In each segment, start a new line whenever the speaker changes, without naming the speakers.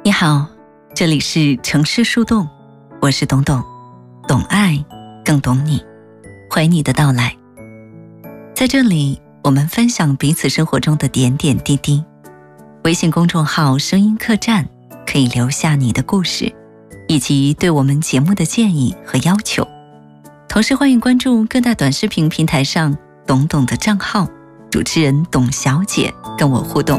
你好，这里是城市树洞，我是董董，懂爱更懂你，欢迎你的到来。在这里我们分享彼此生活中的点点滴滴。微信公众号声音客栈可以留下你的故事以及对我们节目的建议和要求，同时欢迎关注各大短视频平台上董董的账号，主持人董小姐跟我互动。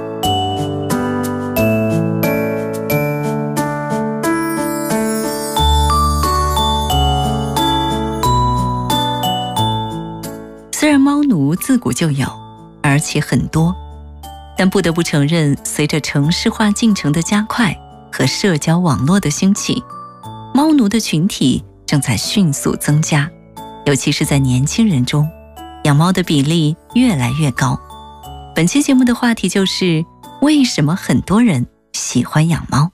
虽然猫奴自古就有，而且很多，但不得不承认，随着城市化进程的加快和社交网络的兴起，猫奴的群体正在迅速增加，尤其是在年轻人中，养猫的比例越来越高。本期节目的话题就是为什么很多人喜欢养猫。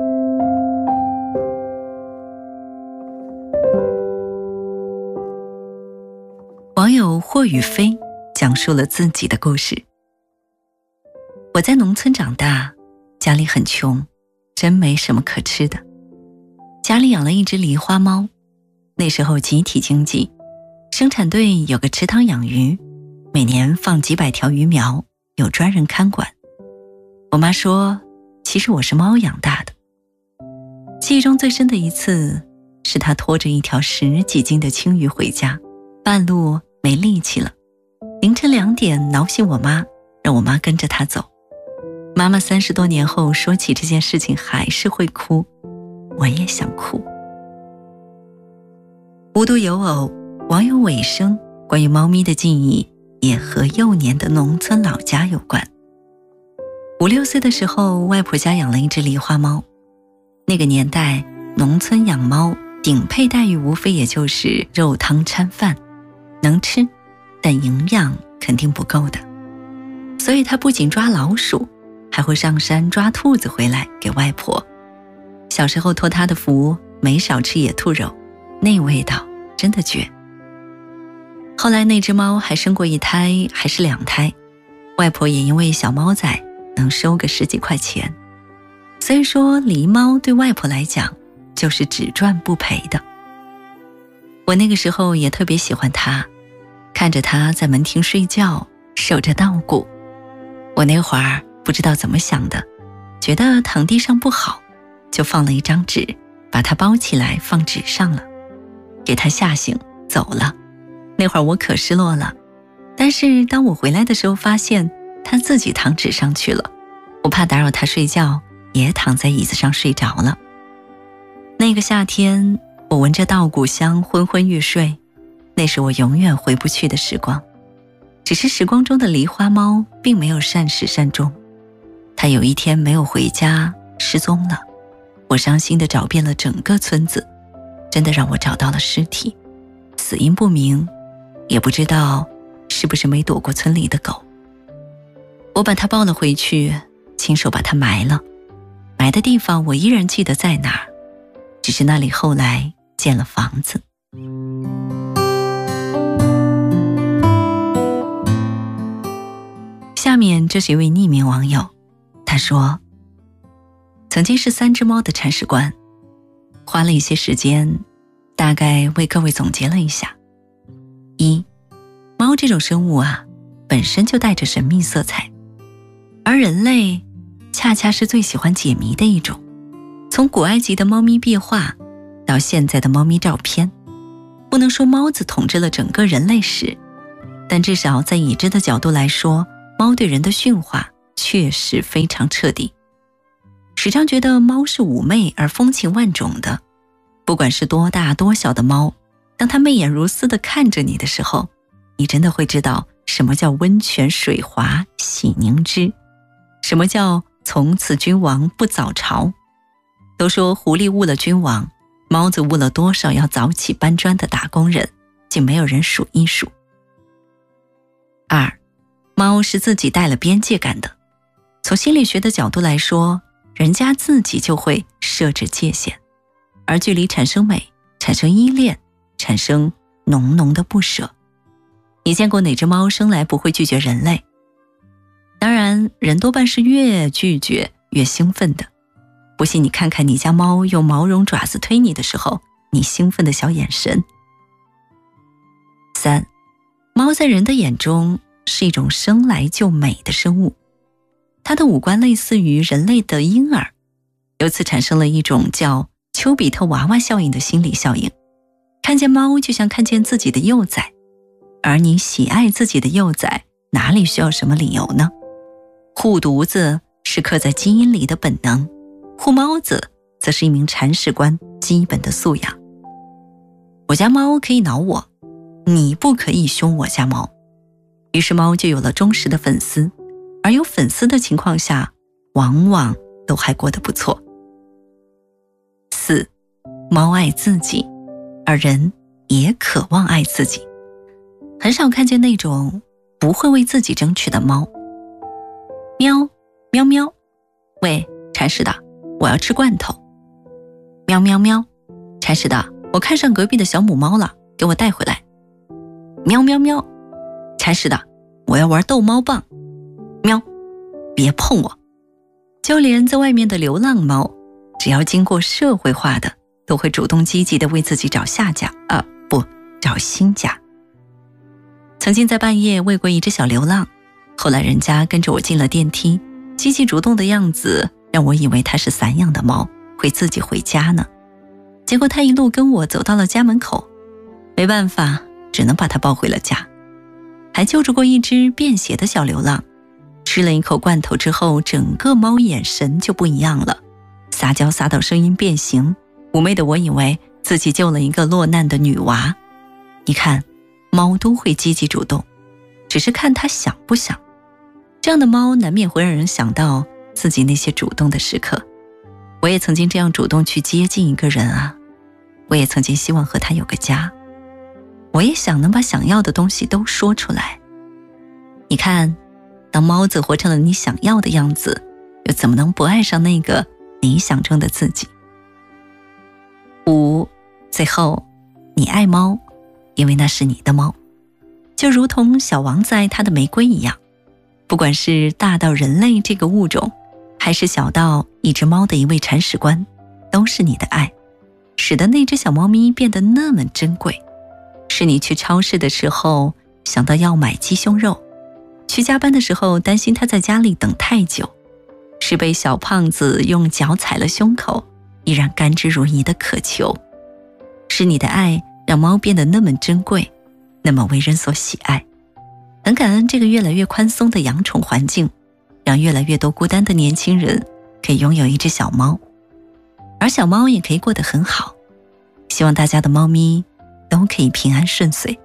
网友霍雨飞讲述了自己的故事。我在农村长大，家里很穷，真没什么可吃的。家里养了一只狸花猫，那时候集体经济，生产队有个池塘养鱼，每年放几百条鱼苗，有专人看管。我妈说，其实我是猫养大的。记忆中最深的一次，是她拖着一条10几斤的青鱼回家，半路没力气了，凌晨2点挠醒我妈，让我妈跟着她走。妈妈30多年后说起这件事情还是会哭，我也想哭。无独有偶，网友尾声关于猫咪的记忆也和幼年的农村老家有关。5、6岁的时候，外婆家养了一只狸花猫。那个年代，农村养猫顶配待遇无非也就是肉汤掺饭，能吃，但营养肯定不够的。所以他不仅抓老鼠，还会上山抓兔子回来给外婆。小时候托他的福，没少吃野兔肉，那味道真的绝。后来那只猫还生过1胎还是2胎，外婆也因为小猫仔能收个10几块钱。所以说狸猫对外婆来讲就是只赚不赔的。我那个时候也特别喜欢它，看着它在门厅睡觉，守着稻谷。我那会儿不知道怎么想的，觉得躺地上不好，就放了一张纸，把它包起来放纸上了，给它吓醒走了。那会儿我可失落了，但是当我回来的时候，发现它自己躺纸上去了，我怕打扰它睡觉，也躺在椅子上睡着了。那个夏天，我闻着稻谷香昏昏欲睡，那是我永远回不去的时光。只是时光中的狸花猫并没有善始善终，它有一天没有回家，失踪了。我伤心地找遍了整个村子，真的让我找到了尸体，死因不明，也不知道是不是没躲过村里的狗。我把它抱了回去，亲手把它埋了。埋的地方我依然记得在哪儿，只是那里后来建了房子。下面这是一位匿名网友，他说，曾经是3只猫的铲屎官，花了一些时间，大概为各位总结了一下。1，猫这种生物啊，本身就带着神秘色彩，而人类恰恰是最喜欢解谜的一种。从古埃及的猫咪壁画到现在的猫咪照片，不能说猫子统治了整个人类史，但至少在已知的角度来说，猫对人的驯化确实非常彻底。时常觉得猫是妩媚而风情万种的，不管是多大多小的猫，当它媚眼如丝地看着你的时候，你真的会知道什么叫温泉水滑洗凝脂，什么叫从此君王不早朝。都说狐狸误了君王，猫子误了多少要早起搬砖的打工人，竟没有人数一数。2，猫是自己带了边界感的。从心理学的角度来说，人家自己就会设置界限，而距离产生美，产生依恋，产生浓浓的不舍。你见过哪只猫生来不会拒绝人类？当然，人多半是越拒绝越兴奋的。 不信你看看你家猫用毛绒爪子推你的时候，你兴奋的小眼神。3. 猫在人的眼中是一种生来就美的生物，它的五官类似于人类的婴儿，由此产生了一种叫丘比特娃娃效应的心理效应。看见猫就像看见自己的幼崽，而你喜爱自己的幼崽，哪里需要什么理由呢？护犊子是刻在基因里的本能，护猫子则是一名铲屎官基本的素养。我家猫可以挠我，你不可以凶我家猫。于是猫就有了忠实的粉丝，而有粉丝的情况下，往往都还过得不错。4. 猫爱自己，而人也渴望爱自己。很少看见那种不会为自己争取的猫。喵喵喵，喂，铲屎的，我要吃罐头。喵喵喵，铲屎的，我看上隔壁的小母猫了，给我带回来。喵喵喵，铲屎的，我要玩逗猫棒。喵，别碰我。就连在外面的流浪猫，只要经过社会化的，都会主动积极地为自己找下家，找新家。曾经在半夜喂过一只小流浪，后来人家跟着我进了电梯，积极主动的样子让我以为它是散养的猫，会自己回家呢。结果它一路跟我走到了家门口，没办法，只能把它抱回了家。还救助过一只便携的小流浪，吃了一口罐头之后，整个猫眼神就不一样了，撒娇撒到声音变形，妩媚的我以为自己救了一个落难的女娃。你看，猫都会积极主动，只是看它想不想。这样的猫难免会让人想到自己那些主动的时刻。我也曾经这样主动去接近一个人啊，我也曾经希望和他有个家，我也想能把想要的东西都说出来。你看，当猫子活成了你想要的样子，又怎么能不爱上那个理想中的自己？5. 最后，你爱猫，因为那是你的猫，就如同小王子爱他的玫瑰一样。不管是大到人类这个物种，还是小到一只猫的一位铲屎官，都是你的爱，使得那只小猫咪变得那么珍贵。是你去超市的时候想到要买鸡胸肉，去加班的时候担心它在家里等太久，是被小胖子用脚踩了胸口依然甘之如饴的渴求。是你的爱让猫变得那么珍贵，那么为人所喜爱。很感恩这个越来越宽松的养宠环境，让越来越多孤单的年轻人可以拥有一只小猫，而小猫也可以过得很好。希望大家的猫咪都可以平安顺遂。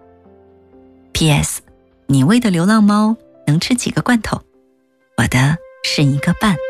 PS 你喂的流浪猫能吃几个罐头？我的是1个半。